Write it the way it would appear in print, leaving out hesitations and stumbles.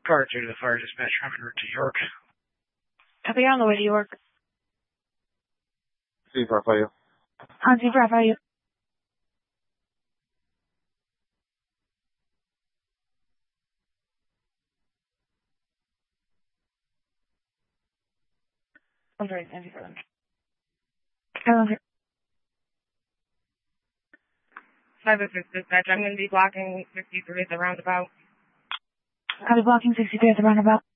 Car 2 to the fire dispatch, I'm en route to York. Copy, on the way to York. C4, how are you? On C4, how are you? I'm sorry, Andy for them. Hello. 506 dispatch, I'm going to be blocking 63 at the roundabout. I'll be blocking 63 at the roundabout.